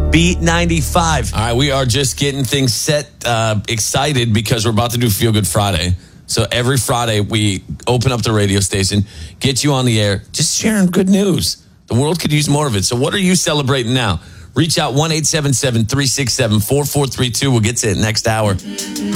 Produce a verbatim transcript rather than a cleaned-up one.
Beat ninety-five. All right, we are just getting things set, uh, excited because we're about to do Feel Good Friday. So every Friday we open up the radio station, get you on the air, just sharing good news. The world could use more of it. So what are you celebrating now? Reach out one eight seven seven, three six seven, four four three two. We'll get to it next hour.